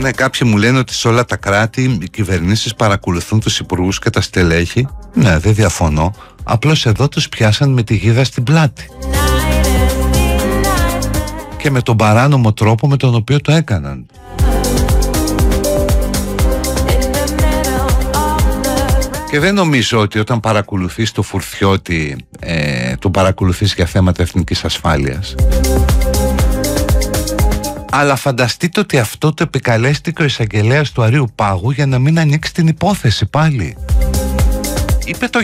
Ναι, κάποιοι μου λένε ότι σε όλα τα κράτη οι κυβερνήσεις παρακολουθούν τους υπουργούς και τα στελέχη. Ναι, δεν διαφωνώ. Απλώς εδώ τους πιάσαν με τη γίδα στην πλάτη. Και με τον παράνομο τρόπο με τον οποίο το έκαναν. Και δεν νομίζω ότι όταν παρακολουθείς το Φουρτιώτη τον παρακολουθείς για θέματα εθνικής ασφάλειας. Αλλά φανταστείτε ότι αυτό το επικαλέστηκε ο εισαγγελέας του Αρείου Πάγου για να μην ανοίξει την υπόθεση πάλι. Είπε το